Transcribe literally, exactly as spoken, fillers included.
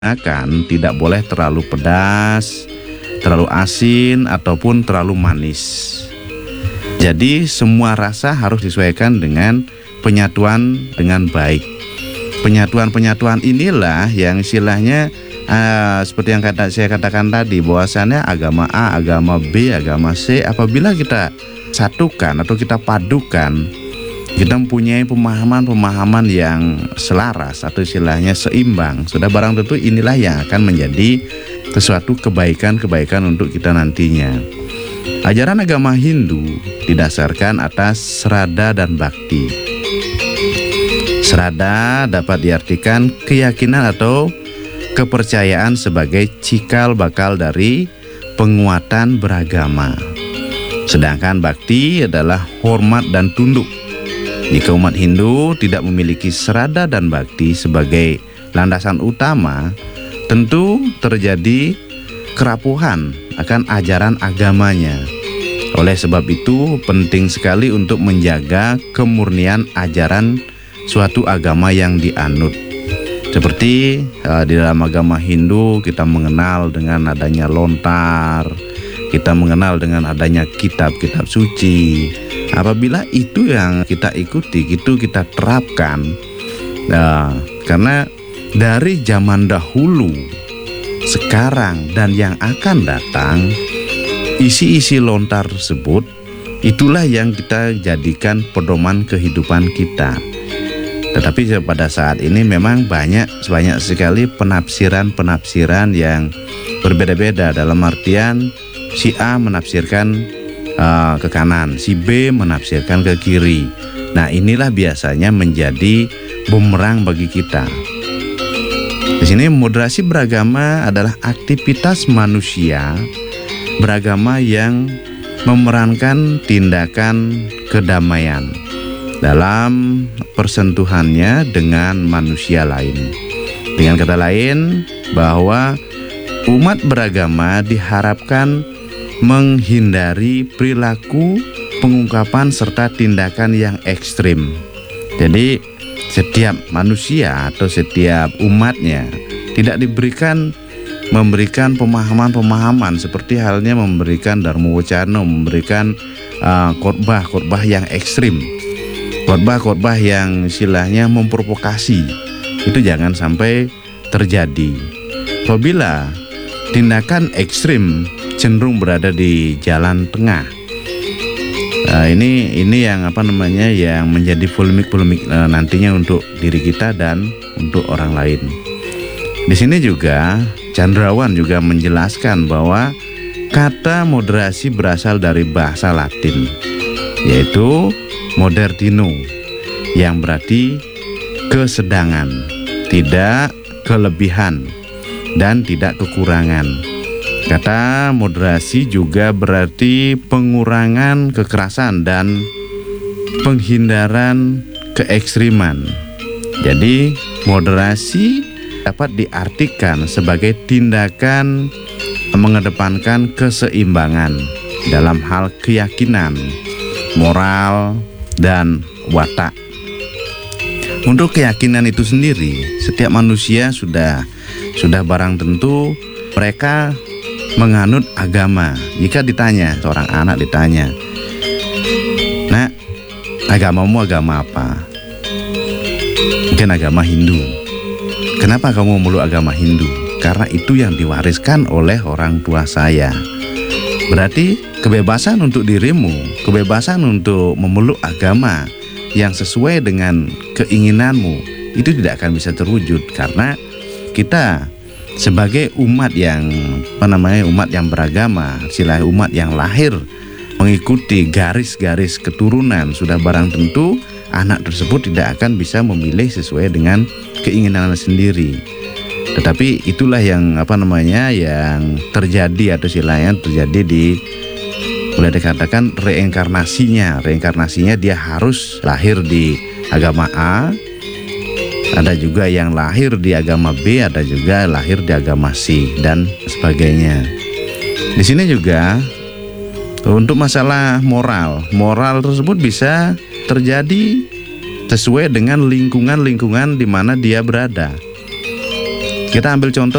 Makan tidak boleh terlalu pedas, terlalu asin, ataupun terlalu manis. Jadi semua rasa harus disesuaikan dengan penyatuan dengan baik. Penyatuan-penyatuan inilah yang istilahnya uh, seperti yang kata saya katakan tadi, bahwasannya agama A, agama B, agama C, apabila kita satukan atau kita padukan, kita mempunyai pemahaman-pemahaman yang selaras atau istilahnya seimbang, sudah barang tentu inilah yang akan menjadi sesuatu kebaikan-kebaikan untuk kita nantinya. Ajaran agama Hindu didasarkan atas srada dan bakti. Srada dapat diartikan keyakinan atau kepercayaan sebagai cikal bakal dari penguatan beragama. Sedangkan bakti adalah hormat dan tunduk. Jika umat Hindu tidak memiliki srada dan bakti sebagai landasan utama, tentu terjadi kerapuhan akan ajaran agamanya. Oleh sebab itu, penting sekali untuk menjaga kemurnian ajaran suatu agama yang dianut. Seperti uh, di dalam agama Hindu kita mengenal dengan adanya lontar, kita mengenal dengan adanya kitab-kitab suci. Apabila itu yang kita ikuti, itu kita terapkan, nah, karena dari zaman dahulu, sekarang, dan yang akan datang, isi-isi lontar tersebut itulah yang kita jadikan pedoman kehidupan kita. Tetapi pada saat ini memang banyak banyak sekali penafsiran-penafsiran yang berbeda-beda, dalam artian si A menafsirkan Uh, ke kanan, si B menafsirkan ke kiri. Nah, inilah biasanya menjadi bumerang bagi kita. Di sini moderasi beragama adalah aktivitas manusia beragama yang memerankan tindakan kedamaian dalam persentuhannya dengan manusia lain. Dengan kata lain, bahwa umat beragama diharapkan menghindari perilaku, pengungkapan, serta tindakan yang ekstrim. Jadi setiap manusia atau setiap umatnya tidak diberikan memberikan pemahaman-pemahaman seperti halnya memberikan dharma wacana, memberikan uh, khotbah-khotbah yang ekstrim, khotbah-khotbah yang istilahnya memprovokasi. Itu jangan sampai terjadi. Apabila tindakan ekstrim cenderung berada di jalan tengah, nah, ini ini yang apa namanya yang menjadi polemik-polemik uh, nantinya untuk diri kita dan untuk orang lain. Di sini juga Candrawan juga menjelaskan bahwa kata moderasi berasal dari bahasa Latin, yaitu moderdino, yang berarti kesedangan, tidak kelebihan dan tidak kekurangan. Kata moderasi juga berarti pengurangan kekerasan dan penghindaran keekstriman. Jadi moderasi dapat diartikan sebagai tindakan mengedepankan keseimbangan dalam hal keyakinan, moral, dan watak. Untuk keyakinan itu sendiri, setiap manusia sudah sudah barang tentu mereka menganut agama. Jika ditanya, seorang anak ditanya, "Nak, agamamu agama apa?" Mungkin agama Hindu. "Kenapa kamu memeluk agama Hindu?" "Karena itu yang diwariskan oleh orang tua saya." Berarti kebebasan untuk dirimu, kebebasan untuk memeluk agama yang sesuai dengan keinginanmu itu tidak akan bisa terwujud, karena kita sebagai umat yang apa namanya umat yang beragama, istilah umat yang lahir mengikuti garis-garis keturunan, sudah barang tentu anak tersebut tidak akan bisa memilih sesuai dengan keinginan sendiri. Tetapi itulah yang apa namanya yang terjadi atau istilahnya terjadi di boleh dikatakan reinkarnasinya. Reinkarnasinya dia harus lahir di agama A, ada juga yang lahir di agama B, ada juga lahir di agama C, dan sebagainya. Di sini juga untuk masalah moral, moral tersebut bisa terjadi sesuai dengan lingkungan-lingkungan di mana dia berada. Kita ambil contoh